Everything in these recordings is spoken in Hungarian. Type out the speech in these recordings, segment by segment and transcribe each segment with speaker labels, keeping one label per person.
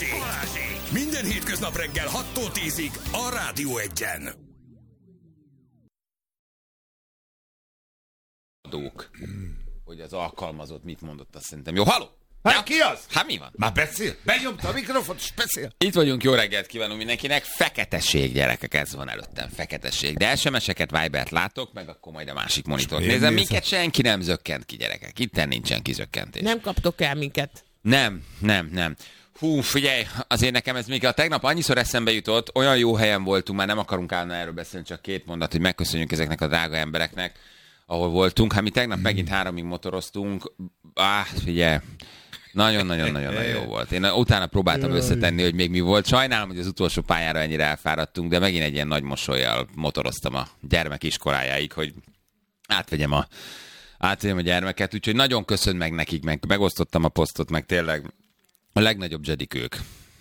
Speaker 1: Minden hétköznap reggel 6-tól 10-ig a Rádió Egyen.
Speaker 2: Hogy az alkalmazott mit mondott, azt szerintem. Jó, halló!
Speaker 3: Hát ki az?
Speaker 2: Hát mi van?
Speaker 3: Már beszél? Benyomta a mikrofont, és beszél.
Speaker 2: Itt vagyunk, jó reggelt kívánunk mindenkinek. Feketesség, gyerekek, ez van előttem, feketesség. De SMS-eket, Vibert látok, meg akkor majd a másik monitort nézem. Minket senki nem zökkent ki, gyerekek. Itten nincsen kizökkentés.
Speaker 4: Nem kaptok el minket.
Speaker 2: Nem. Hú, figyelj, azért nekem ez még a tegnap annyiszor eszembe jutott, olyan jó helyen voltunk, már nem akarunk állni erről beszélni, csak két mondat, hogy megköszönjük ezeknek a drága embereknek, ahol voltunk. Hát mi tegnap megint 3-ig motoroztunk. Figyelj, nagyon-nagyon jó volt. Én utána próbáltam összetenni, hogy még mi volt. Sajnálom, hogy az utolsó pályára ennyire elfáradtunk, de megint egy ilyen nagy mosollyal motoroztam a gyermek iskolájáig, hogy átvegyem a gyermeket. Úgyhogy nagyon köszön meg nekik, megosztottam a posztot, meg tényleg a legnagyobb jedik ők.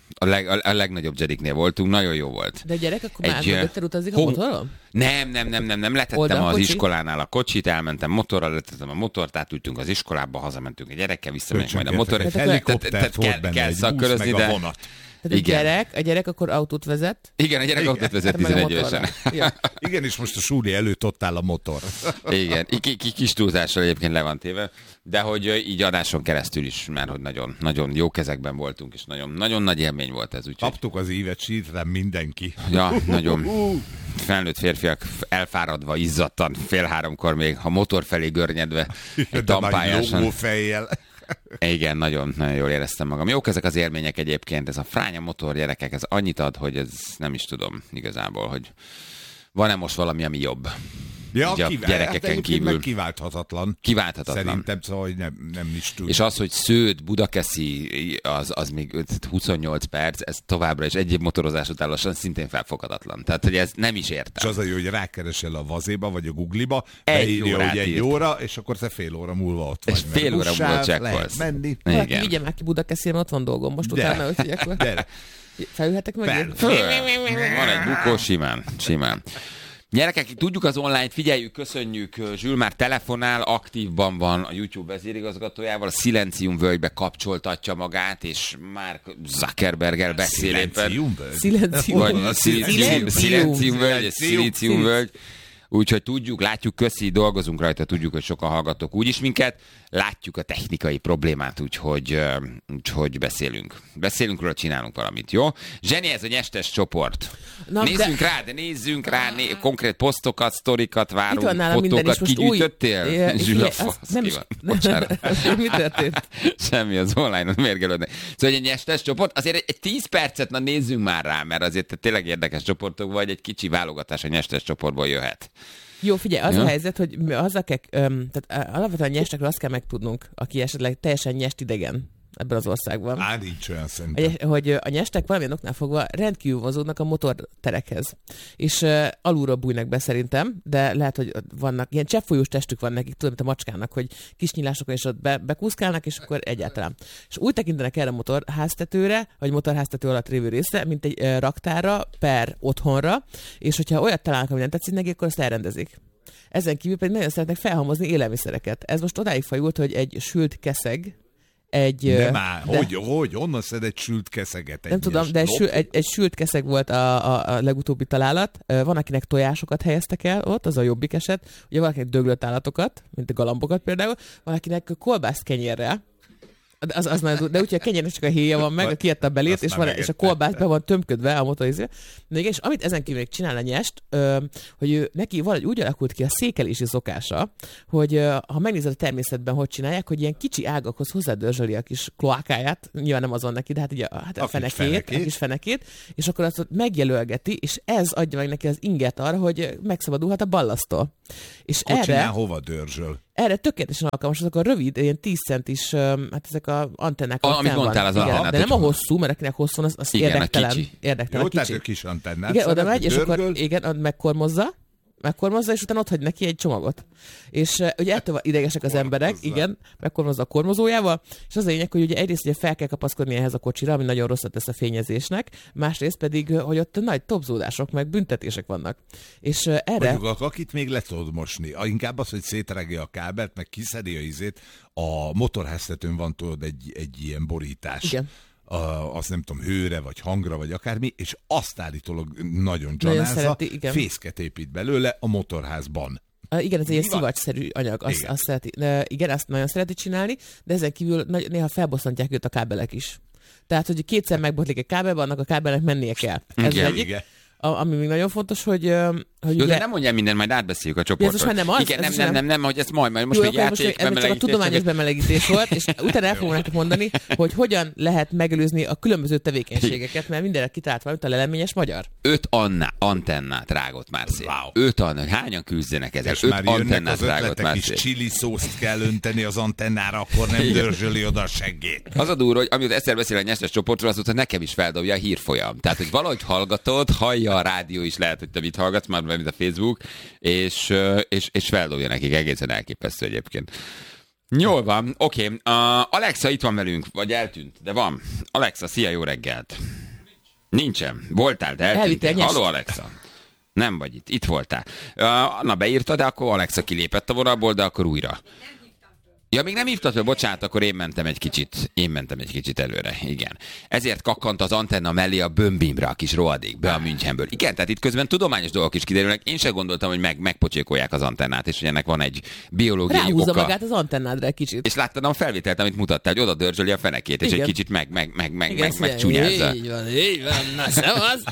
Speaker 2: A legnagyobb jediknél voltunk, nagyon jó volt.
Speaker 4: De gyerek, akkor már mögötted utazik a motoron?
Speaker 2: Nem, letettem az iskolánál a kocsit, elmentem motorral, letettem a motort, átültünk az iskolába, hazamentünk a gyerekkel, visszamegyünk majd a motor.
Speaker 3: Helikoptert volt benne, egy busz, meg a vonat.
Speaker 4: Tehát a gyerek akkor autót vezet?
Speaker 2: Igen, a gyerek autót vezet 11 évesen.
Speaker 4: Ja.
Speaker 3: Igen, és most a súli előtt ott áll a motor.
Speaker 2: Igen, kis túlzással egyébként le van téve, de hogy így adáson keresztül is már, hogy nagyon jó kezekben voltunk, és nagyon nagy élmény volt ez. Úgyhogy...
Speaker 3: Kaptuk az ívet, sítrem mindenki.
Speaker 2: Ja, nagyon felnőtt férfiak elfáradva, izzadtan, 2:30 még a motor felé görnyedve egy tampályáson. Igen, nagyon jól éreztem magam. Jók ezek az élmények egyébként, ez a fránya motor, gyerekek, ez annyit ad, hogy ez nem is tudom igazából, hogy van-e most valami, ami jobb.
Speaker 3: Ja,
Speaker 2: gyerekeken kívül.
Speaker 3: Kiválthatatlan. Szerintem szóval, hogy nem is tud.
Speaker 2: És az, hogy Sződ, Budakeszi, az még 28 perc, ez továbbra is egy év motorozás után lassan szintén felfoghatatlan. Tehát, hogy ez nem is értem.
Speaker 3: És az a jó, hogy rákeresel a Vazéba, vagy a Google-ba, beírja, hogy 1 óra, és akkor te fél óra múlva ott vagy.
Speaker 2: És fél óra múlva csekkolsz.
Speaker 3: Menni.
Speaker 4: Valaki vigye már ki Budakeszire, ott van dolgom most utána, hogy figyelj. Felülhetek meg?
Speaker 2: Van egy bukó, simán. Gyerekek, tudjuk az online-t, figyeljük, köszönjük. Zsül már telefonál, aktívban van a YouTube vezérigazgatójával, a Szilencium völgybe kapcsoltatja magát, és Mark Zuckerberggel beszél éppen. Szilencium völgy. Úgyhogy tudjuk, látjuk, köszi, dolgozunk rajta, tudjuk, hogy sokan hallgatok úgyis minket, látjuk a technikai problémát, úgyhogy beszélünk. Beszélünk róla, csinálunk valamit, jó? Zseni, ez a nyestes csoport. Nézzünk rá, konkrét posztokat, sztorikat várunk, fotókat kigyűjtöttél? Zsül, bocsánat.
Speaker 4: Mi történt?
Speaker 2: Semmi, az online-on mérgelődnek. Szóval egy nyestes csoport, azért egy 10 percet nézzünk már rá, mert azért tényleg érdekes csoportok vagy, egy kicsi válogatás a nyestes csoportból jöhet.
Speaker 4: Jó, figyelj, az a helyzet, hogy tehát alapvetően a nyestekről azt kell megtudnunk, aki esetleg teljesen nyest idegen ebben az országban.
Speaker 3: Nincs olyan szerintem.
Speaker 4: Hogy a nyestek valamilyen oknál fogva rendkívül vonzódnak a motorterekhez. És alulról bújnak be szerintem, de lehet, hogy vannak, ilyen cseppfolyós testük van nekik, tudom, mint a macskának, hogy kis nyílásokon is ott bekúszkálnak, és akkor egyáltalán. És úgy tekintenek erre a motorháztetőre, vagy motorháztető alatt lévő részre, mint egy raktárra per otthonra, és hogyha olyat találnak, ami nem tetszik neki, akkor azt elrendezik. Ezen kívül pedig nagyon szeretnek felhalmozni élelmiszereket. Ez most odáig fajult, hogy egy sült keszeg,
Speaker 3: hogy onnan szed egy sült keszeget?
Speaker 4: Nem tudom, de egy sült keszeg volt a legutóbbi találat. Van, akinek tojásokat helyeztek el ott, az a jobbik eset. Ugye valakinek döglött állatokat, mint a galambokat például. Valakinek kolbászt kenyérrel. De úgyhogy a kenyérnek csak a héja van meg, kiadta a belét, és a kolbász be van tömködve a motorizé. És amit ezen kívül csinál a nyest, hogy neki valahogy úgy alakult ki a székelési szokása, hogy ha megnézed a természetben, hogy csinálják, hogy ilyen kicsi ágakhoz hozzádörzsöli a kis kloákáját, nyilván nem az van neki, de hát ugye a kis fenekét, és akkor azt megjelölgeti, és ez adja meg neki az inget arra, hogy megszabadulhat a ballasztól. És
Speaker 3: erre hova dörzsöl?
Speaker 4: Erre tökéletesen alkalmas, azok a rövid, ilyen 10 centis, hát ezek az antennák.
Speaker 2: Amit mondtál, az
Speaker 4: de nem a hosszú, mert akinek hosszú, az érdektelen.
Speaker 3: Jó, tehát a kis antennát.
Speaker 4: Igen, oda megy, és akkor megkormozza, és utána ott hagy neki egy csomagot. És ugye ettől idegesek az emberek, igen, megkormozza a kormozójával, és az a lényeg, hogy ugye egyrészt ugye fel kell kapaszkodni ehhez a kocsira, ami nagyon rosszat tesz a fényezésnek, másrészt pedig, hogy ott nagy topzódások, meg büntetések vannak. És erre...
Speaker 3: Mondjuk, akit még le tudod mosni, inkább az, hogy szétregje a kábelt, meg kiszedi a izét, a motorháztetőn van tudod egy ilyen borítás.
Speaker 4: Igen.
Speaker 3: azt nem tudom, hőre, vagy hangra, vagy akármi, és azt állítólag nagyon csanázza, fészket épít belőle a motorházban.
Speaker 4: Igen, ez egy szivacsszerű anyag, azt szereti, igen, azt nagyon szereti csinálni, de ezen kívül néha felbosszantják őt a kábelek is. Tehát, hogy kétszer megbotlik egy kábelbe, annak a kábelnek mennie kell. Ez
Speaker 2: igen,
Speaker 4: egyik. Igen. Ami még nagyon fontos, hogy
Speaker 2: jó,
Speaker 4: ugye...
Speaker 2: de nem mondjál mindent, majd átbeszéljük a csoportot.
Speaker 4: Ez most már nem az?
Speaker 2: Igen, nem, hogy ezt majd most még játék
Speaker 4: bemelegítés. Ez csak a tudományos bemelegítés volt, és utána el fogom nektek mondani, hogy hogyan lehet megelőzni a különböző tevékenységeket, mert mindenre kitalált valamit a leleményes magyar.
Speaker 2: 5 antennát rágott már szét. Wow. 5 annák. Hányan küzdenek ezzel? 5 antennát rágott már szét.
Speaker 3: És chili szószt kell önteni az antennára, akkor nem dörzsöli oda a seggét.
Speaker 2: Az a durva, hogy amióta Eszter beszél a nyertes csoportról, azóta nekem is feldobja a hírfolyam. Tehát, hogy valahogy hallgatod, hallja a rádió is, lehet, hogy te mit hallgatsz, már mint a Facebook, és feldobja nekik, egészen elképesztő egyébként. Jól van, oké. Alexa itt van velünk, vagy eltűnt, de van. Alexa, szia, jó reggelt. Nincsen. Voltál, de eltűntél. Halló, Alexa. Nem vagy itt. Itt voltál. Anna beírta, de akkor Alexa kilépett a vonalból, de akkor újra. Ja, még nem hívtad fel, bocsánat, akkor én mentem egy kicsit előre, igen. Ezért kakkant az antenna mellé a Bömbimre, a kis rohadék, be a Münchenből. Igen, tehát itt közben tudományos dolgok is kiderülnek. Én sem gondoltam, hogy megpocsékolják az antennát, és hogy ennek van egy biológiai
Speaker 4: ráhúzza
Speaker 2: oka.
Speaker 4: magát az antennádra egy kicsit.
Speaker 2: És láttad a felvételt, amit mutattál, hogy oda dörzsöli a fenekét, és igen. Egy kicsit megcsúnyázza.
Speaker 4: Így van, na szavaz.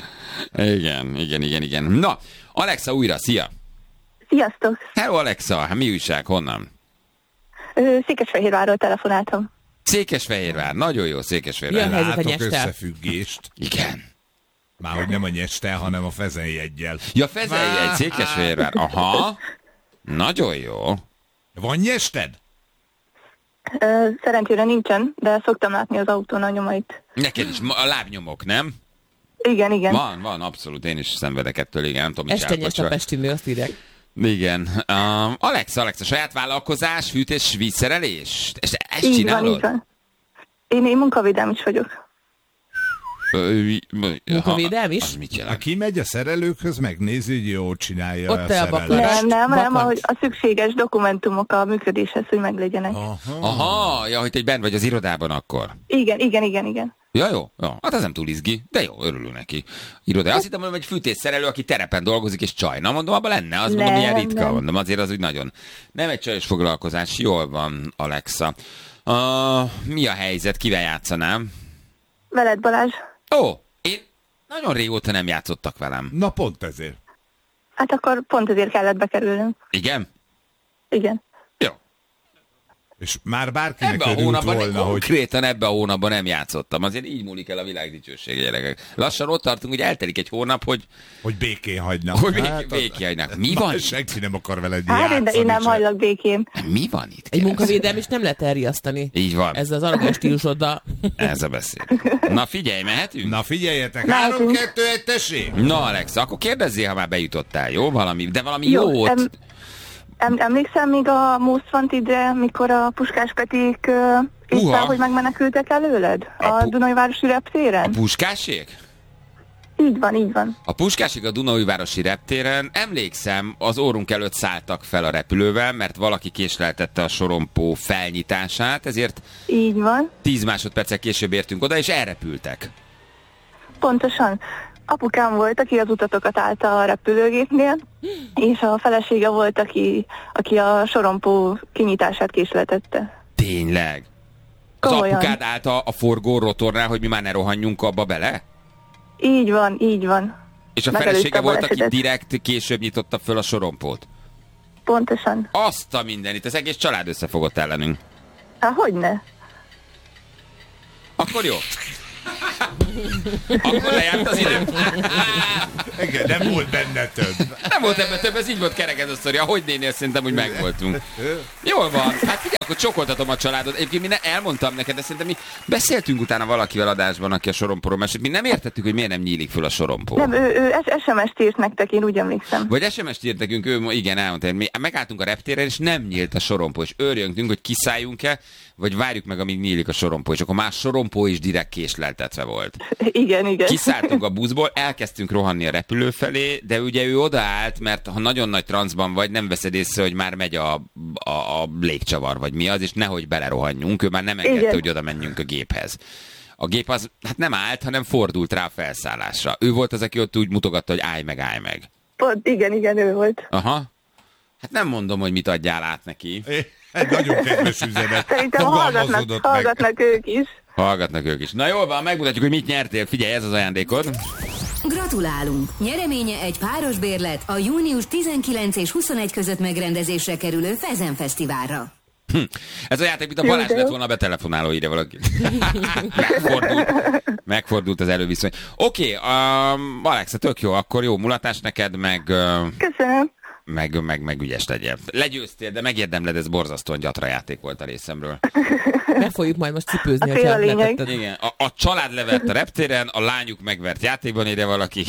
Speaker 2: Igen. Na, Alexa újra, szia!
Speaker 5: Sziasztok!
Speaker 2: Hello, Alexa, hát mi újság, honnan?
Speaker 5: Székesfehérvárról telefonáltam.
Speaker 2: Székesfehérvár, nagyon jó, Székesfehérvár.
Speaker 3: Látok összefüggést.
Speaker 2: Igen.
Speaker 3: Már hogy nem a nyestel, hanem a fezenjeggyel.
Speaker 2: Ja, fezenjegy, Székesfehérvár. Aha, nagyon jó.
Speaker 3: Van nyested?
Speaker 5: Szerencsére nincsen, de szoktam látni az autón a nyomait.
Speaker 2: Neked is, a lábnyomok, nem?
Speaker 5: Igen.
Speaker 2: Van, abszolút, én is szenvedek ettől, igen, nem tudom,
Speaker 4: este nyest a Pestinő, azt írják.
Speaker 2: Igen. Alexa, saját vállalkozás, fűtés, vízszerelés? Ezt
Speaker 5: így
Speaker 2: csinálod?
Speaker 5: Van. Én munkavédelm is vagyok.
Speaker 4: Munkavédelm is?
Speaker 2: Az mit jelent?
Speaker 3: Aki megy a szerelőkhöz, megnézi, hogy jól csinálja
Speaker 4: ott
Speaker 3: a szerelést.
Speaker 5: Nem, ahogy a szükséges dokumentumok a működéshez, hogy meglegyenek.
Speaker 2: Aha, ja, hogy te benn vagy az irodában akkor.
Speaker 5: Igen.
Speaker 2: Ja, jó. Hát ez nem túl izgi, de jó, örülünk neki. Irodai. Azt hittem, hogy egy fűtésszerelő, aki terepen dolgozik és csaj. Na, mondom, abban lenne. Azt mondom, milyen ritka. Nem. Mondom, azért az úgy nagyon. Nem egy csajos foglalkozás. Jól van, Alexa. Mi a helyzet? Kivel játszanám?
Speaker 5: Veled, Balázs.
Speaker 2: Én nagyon régóta nem játszottak velem.
Speaker 3: Na, pont ezért.
Speaker 5: Hát akkor pont ezért kellett bekerülnünk.
Speaker 2: Igen?
Speaker 5: Igen.
Speaker 2: Jó.
Speaker 3: És már bárkinek
Speaker 2: ebben a hónapban,
Speaker 3: volna, hogy...
Speaker 2: Konkrétan ebben a hónapban nem játszottam. Azért így múlik el a világ dicsősége, gyerekek. Lassan ott tartunk, hogy eltelik egy hónap, hogy
Speaker 3: békén hagynak.
Speaker 2: Békén hagynak. Mi van?
Speaker 3: Senki nem akar veled
Speaker 5: játszani. Én nem hagylak békén.
Speaker 2: Mi van itt?
Speaker 4: Egy munkavédelm is nem lehet elriasztani.
Speaker 2: Így van.
Speaker 4: Ez az aranyos stílusoddal.
Speaker 2: Ez a beszél. Na figyelj, mehetünk?
Speaker 3: Na figyeljetek, 3-2-1, tessék!
Speaker 2: Na Alex, akkor kérdezzél, ha már bejutottál, jó? Valami jót.
Speaker 5: Emlékszem még a Most Wanted-re, mikor a Puskás Peték írták, hogy megmenekültek előled? A Dunaújvárosi reptéren?
Speaker 2: A Puskásék?
Speaker 5: Így van.
Speaker 2: A Puskásék a Dunaújvárosi reptéren, emlékszem, az órunk előtt szálltak fel a repülővel, mert valaki késleltette a sorompó felnyitását, ezért
Speaker 5: így van.
Speaker 2: 10 másodperccel később értünk oda, és elrepültek.
Speaker 5: Pontosan. Apukám volt, aki az utatokat állta a repülőgépnél, és a felesége volt, aki a sorompó kinyitását késleltette.
Speaker 2: Tényleg? Az apukád állt a forgó rotornál, hogy mi már ne rohanjunk abba bele?
Speaker 5: Így van.
Speaker 2: És a felesége volt, aki direkt később nyitotta föl a sorompót?
Speaker 5: Pontosan.
Speaker 2: Azt a mindenit, az egész család összefogott ellenünk.
Speaker 5: Hát hogyne?
Speaker 2: Akkor jó. Akkor lejárt az idő.
Speaker 3: Igen, nem volt benne több.
Speaker 2: Nem volt ebben több, ez így volt kerek ez a sztori. Ahogy nénél, szerintem úgy megvoltunk. Jól van. Hát figyelj, akkor csokoltatom a családot. Egyébként mi elmondtam neked, de szerintem mi beszéltünk utána valakivel adásban, aki a sorompóról mesélt. Mi nem értettük, hogy miért nem nyílik föl a sorompó.
Speaker 5: Nem, ő SMS-t írt nektek, én úgy emlékszem.
Speaker 2: Vagy SMS-t írt nekünk, ő igen, elmondta. Mi megálltunk a reptéren, és nem nyílt a sorompó, és őrjöntünk, hogy kiszálljunk-e, vagy várjuk meg, amíg nyílik a sorompó, és akkor már sorompó is direkt késleltetve volt.
Speaker 5: Igen.
Speaker 2: Kiszálltunk a buszból, elkezdtünk rohanni a repülő felé, de ugye ő odaállt, mert ha nagyon nagy transzban vagy, nem veszed észre, hogy már megy a légcsavar, vagy mi az, és nehogy belerohanjunk, ő már nem engedte, hogy oda menjünk a géphez. A gép az hát nem állt, hanem fordult rá a felszállásra. Ő volt az, aki ott úgy mutogatta, hogy állj meg.
Speaker 5: Pont, igen, ő volt.
Speaker 2: Aha. Hát nem mondom, hogy mit adjál át neki.
Speaker 3: Egy nagyon kedves üzenet.
Speaker 5: Szerintem hallgatnak ők is.
Speaker 2: Hallgatnak ők is. Na jól van, megmutatjuk, hogy mit nyertél. Figyelj, ez az ajándékod.
Speaker 6: Gratulálunk! Nyereménye egy páros bérlet a június 19 és 21 között megrendezésre kerülő Fezen Fesztiválra.
Speaker 2: Ez a játék, mint a Balázs lett volna a betelefonáló, írja valaki. Megfordult az előviszony. Oké, Alexa, tök jó, akkor jó mulatás neked, meg...
Speaker 5: Köszönöm.
Speaker 2: Meg ügyes legyél. Legyőztél, de megérdemled, ez borzasztóan gyatra játék volt a részemről.
Speaker 4: Meg fogjuk majd most cipőzni,
Speaker 5: a lényeg.
Speaker 2: Igen, a család levert a reptéren, a lányuk megvert játékban, ide valaki.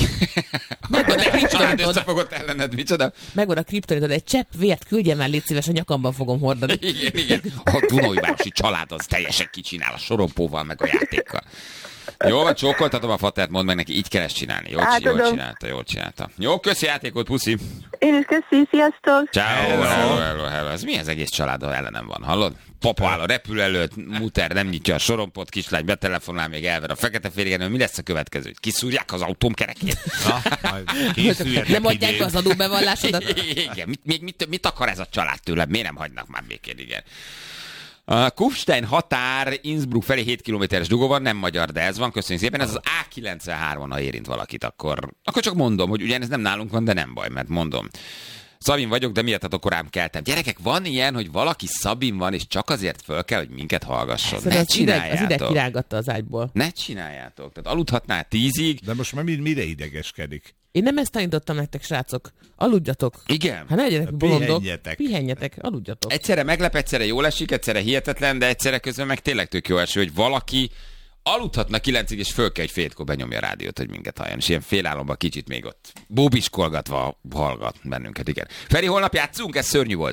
Speaker 2: A család összefogott ellened, micsoda?
Speaker 4: Megvan a kriptonitod, egy csepp vért küldjem el, légy szíves, a nyakamban fogom hordani.
Speaker 2: Igen. A Dunói-városi család az teljesen kicsinál a sorompóval, meg a játékkal. Jó, vagy csókoltatom a fatert, mondd meg neki, így kell ezt csinálni. Jól csinálta. Jó, köszi játékot, puszi.
Speaker 5: Én is köszi, sziasztok.
Speaker 2: Ciao, hello. Ez mi az egész család, ha ellenem van, hallod? Papa áll a repül előtt, muter nem nyitja a sorompot, kislány betelefonál, még elver a fekete férjénő. Mi lesz a következő? Kiszúrják az autóm kerekét?
Speaker 4: Nem adják be az adóbevallásodat?
Speaker 2: Igen, mit akar ez a család tőlem? Miért nem hagynak már békén, igen. A Kufstein határ Innsbruck felé 7 kilométeres dugó van, nem magyar, de ez van, köszönjük szépen. Ez az A93, ha érint valakit, akkor csak mondom, hogy ugyan ez nem nálunk van, de nem baj, mert mondom. Szabin vagyok, de miattatok korán keltem. Gyerekek, van ilyen, hogy valaki Szabin van, és csak azért föl kell, hogy minket hallgasson. Ne csináljátok.
Speaker 4: Az ideg kirángatta az ágyból.
Speaker 2: Ne csináljátok. Tehát aludhatnál 10-ig.
Speaker 3: De most már mire idegeskedik?
Speaker 4: Én nem ezt tanítottam nektek, srácok. Aludjatok.
Speaker 2: Igen.
Speaker 4: Hát ne legyenek bolondok.
Speaker 3: Pihenjetek,
Speaker 4: aludjatok.
Speaker 2: Egyszerre meglep, egyszerre jól esik, egyszerre hihetetlen, de egyszerre közben meg tényleg tök jó eső, hogy valaki aludhatna 9-ig, és föl kell, hogy fétkor benyomja a rádiót, hogy minket halljon. És ilyen félálomban kicsit még ott bóbiskolgatva hallgat bennünket, igen. Feri, holnap játszunk? Ez szörnyű volt.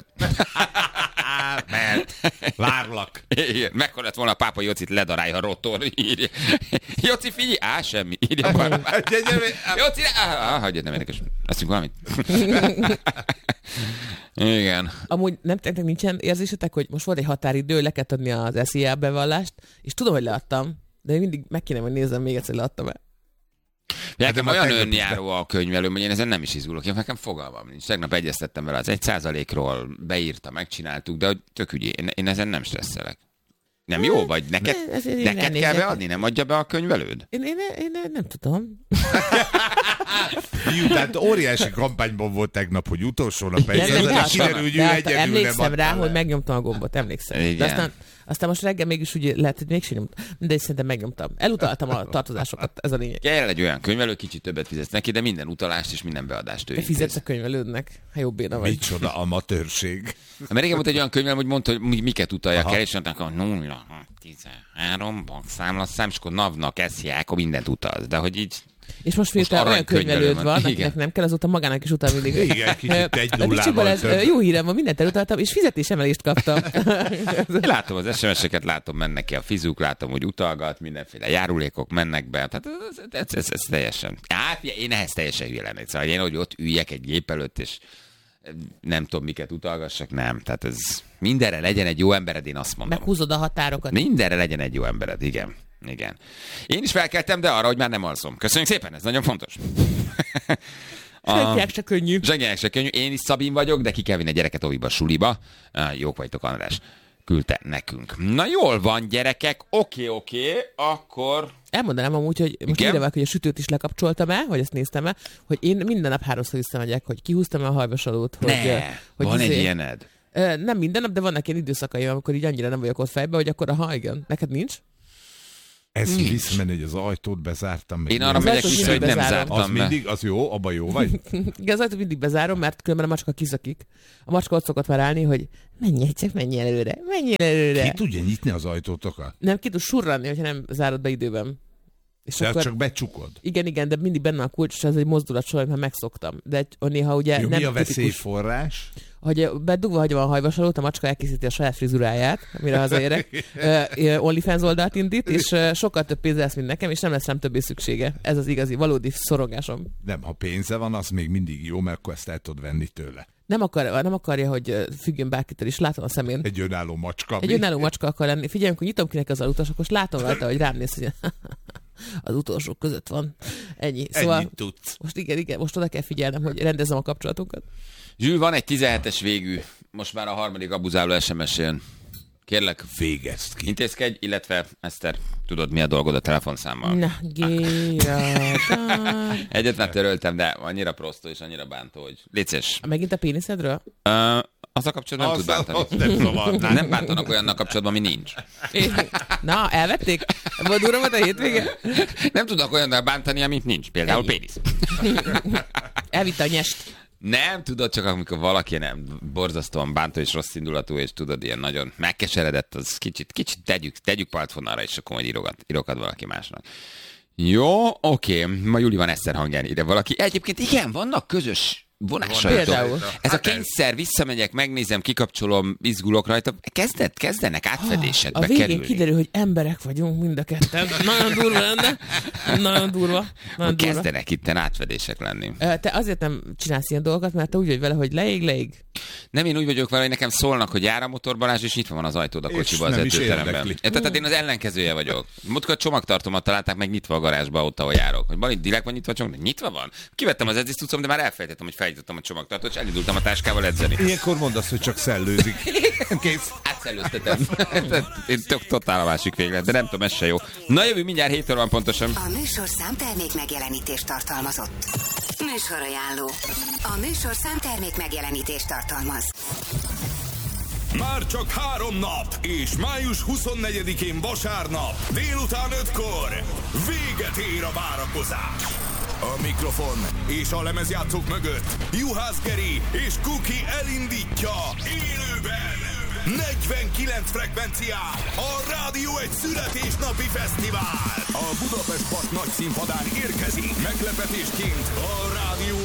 Speaker 3: Mert várlak.
Speaker 2: Igen, mekkora lett volna a pápa Jocit ledarálja a rotor, írja. Joci, figyelj, semmi. Írja Joci, hagyjad, nem érdekes. Leszünk valamit. Igen.
Speaker 4: Amúgy nektek nincsen érzésetek, hogy most volt egy határidő, le kellett adni az SZIA bevallást, és tudom, hogy leadtam, de mindig meg kéne, hogy nézzem még egyszer, hogy leadtam-e.
Speaker 2: Nekem olyan önjáró a könyvelőm, hogy én ezen nem is izgulok. Én nekem fogalmam nincs. Tegnap egyeztettem vele az 1%-ról, beírta, megcsináltuk, de hogy tök ügyé, én ezen nem stresszelek. Nem jó? Vagy neked kell beadni? Nem adja be a könyvelőd?
Speaker 4: Én nem tudom.
Speaker 3: Jó, tehát óriási kampányban volt tegnap, hogy utolsó nap kiderül, hogy ő egyedül nem
Speaker 4: emlékszem rá, hogy megnyomtam a gombot, emlékszem. De aztán most reggel mégis úgy lehet, hogy mégsem nyomtam. Mindegy, szerintem megnyomtam. Elutaltam a tartozásokat, ez a lényeg.
Speaker 2: Kell egy olyan könyvelő, kicsit többet fizetsz neki, de minden utalást és minden beadást ő
Speaker 4: intéz. Fizetsz a könyvelődnek, ha jobb béna vagy.
Speaker 3: Micsoda amatőrség.
Speaker 2: Mert régen volt egy olyan könyvelő, hogy mondta, hogy miket utaljak el, és mondták, hogy 0-13 bankszámlaszám, és akkor NAV-nak SZIA, akkor mindent utalsz. De hogy így...
Speaker 4: És most olyan könyvelőd van, akinek nem kell, azóta magának is utal mindig.
Speaker 3: Igen, kicsit egy nullával több.
Speaker 4: Jó hírem van, mindent elutaltam, és fizetésemelést kaptam.
Speaker 2: Én látom az SMS-eket, látom, mennek ki a fizuk, látom, hogy utalgat, mindenféle járulékok mennek be. Tehát ez teljesen... Én ehhez teljesen hülye lennék. Szóval én, hogy ott üljek egy gép előtt, és nem tudom, miket utalgassak, nem. Tehát ez mindenre legyen egy jó embered, én azt mondom.
Speaker 4: Meghúzod a határokat.
Speaker 2: Mindenre legyen egy jó embered, igen. Igen. Én is felkeltem, de arra, hogy már nem alszom. Köszönjük szépen, ez nagyon fontos.
Speaker 4: Senkinek se könnyű.
Speaker 2: Senkinek se könnyű. Én is Szabin vagyok, de ki kell vinni a gyereket óviba, suliba. Jók vagytok, András. Küldte nekünk. Na jól van, gyerekek. Oké, akkor...
Speaker 4: Elmondanám amúgy, hogy most írják, hogy a sütőt is lekapcsoltam el, hogy ezt néztem el, hogy én minden nap 3-szor visszamegyek, hogy kihúztam el a hajvasalót.
Speaker 2: Hogy van egy ilyened?
Speaker 4: Nem minden nap, de vannak ilyen időszakai, amikor így annyira nem vagyok ott fejbe, hogy akkor igen. Neked nincs?
Speaker 3: Ez visszamenni, hogy az ajtót bezártam.
Speaker 2: Én arra megyek vissza, hogy nem zártam
Speaker 3: az mindig, az jó, abban jó vagy?
Speaker 4: Igen, az ajtót mindig bezárom, mert különben a macska kizakik. A macska ott szokott már állni, hogy menj előre.
Speaker 3: Ki tudja nyitni az ajtótokat?
Speaker 4: Nem, ki tud surranni, hogyha nem zárod be időben.
Speaker 3: És akkor, csak becsukod.
Speaker 4: Igen, de mindig benne a kulcs, és ez egy mozdulat sor, mert megszoktam. De néha ugye
Speaker 3: jó,
Speaker 4: nem
Speaker 3: mi a veszélyforrás?
Speaker 4: Hogy bedugva hagyva a hajvasalót, a macska elkészíti a saját frizuráját, amire hazaérek, OnlyFans oldalt indít, és sokkal több pénz lesz, mint nekem, és nem lesz rám többé szüksége. Ez az igazi, valódi szorongásom.
Speaker 3: Nem, ha pénze van, az még mindig jó, mert akkor ezt el tudod venni tőle.
Speaker 4: Nem akarja, hogy függjön bárkitől, és látom a szemén.
Speaker 3: Egy önálló macska.
Speaker 4: Egy önálló macska akar lenni. Figyelj, amikor nyitom kinek az alutas, akkor látom rajta, hogy rám néz, hogy az utolsók között van. Ennyi. Szóval
Speaker 3: ennyit tudsz.
Speaker 4: Most igen, most oda kell figyelnem, hogy rendezzem a kapcsolatunkat.
Speaker 2: Zsül, van egy 17-es végű, most már a harmadik abuzáló SMS jön. Kérlek,
Speaker 3: végezd ki.
Speaker 2: Intézkedj, illetve Eszter, tudod, mi a dolgod a telefonszámmal?
Speaker 4: Na,
Speaker 2: Egyet már töröltem, de annyira prostó és annyira bántó, hogy létszés.
Speaker 4: Megint a péniszedről?
Speaker 2: Az a kapcsolatban nem tud bántani. Nem bántanak olyannak kapcsolatban, ami nincs.
Speaker 4: Na, elvették? Volt durva volt a hétvége?
Speaker 2: Nem tudnak olyannal bántani, amit nincs. Például pénisz.
Speaker 4: Elvitte a nyest.
Speaker 2: Nem tudod, csak amikor valaki nem borzasztóan bántó és rossz indulatú, és tudod, ilyen nagyon megkeseredett, az kicsit tegyük partvonalra, és akkor majd írokat valaki másnak. Jó, oké. Ma Juli van Eszter hangján ide valaki. Egyébként igen, vannak közös vonásaitok. Ez a kényszer, visszamegyek, megnézem, kikapcsolom, izgulok rajta. Kezdenek átfedésekbe kerülni.
Speaker 4: A végén kiderül, hogy emberek vagyunk mind a ketten. Nagyon durva lenne. Nagyon durva.
Speaker 2: Kezdenek itten átfedések lenni.
Speaker 4: Te azért nem csinálsz ilyen dolgokat, mert te úgy vagy vele, hogy leég.
Speaker 2: Nem, én úgy vagyok vele, hogy nekem szólnak, hogy jár a motor, Balázs, és nyitva van az ajtód a kocsiba az edzőteremben. Tehát én az ellenkezője vagyok. Múltkor csomagtartómat találták meg nyitva a garázsba, ott, ahol járok. Hogy Bali, direkt van nyitva a csomag? Nyitva van? Kivettem az edzéscuccom, de már elfelejtettem, hogy felnyitottam a csomagtartót, és elindultam a táskával edzeni.
Speaker 3: Ilyenkor mondd azt, hogy csak szellőzik.
Speaker 2: Kész. Átszellőztetem. Én totál a másik véglet, de nem tudom, ez se jó. Na jövő mindjárt 7 óra van pontosan.
Speaker 6: A műsorszám termék megjelenítést tartalmazott. Műsorajánló. A műsorszám termék megjelenítést tartalmaz.
Speaker 1: Már csak 3 nap, és május 24-én vasárnap, délután 5-kor véget ér a várakozás. A mikrofon és a lemezjátszók mögött Juhász Geri és Kuki elindítja élőben 49 frekvencián a Rádió egy születésnapi fesztivál. A Budapest Park nagy színpadán érkezik meglepetésként a Rádió